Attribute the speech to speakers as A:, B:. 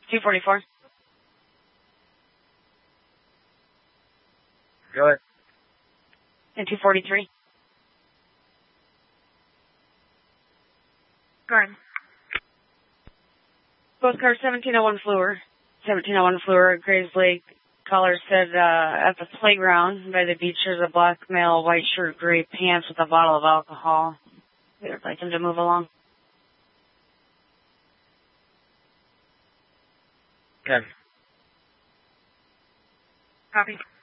A: 244.
B: Go ahead.
A: And 243.
C: Go ahead.
A: Both cars 1701 Fluor. 1701 Fluor, Graves Lake. Caller said at the playground by the beach there's a black male, white shirt, gray pants with a bottle of alcohol. We'd like him to move along.
B: Okay.
C: Copy.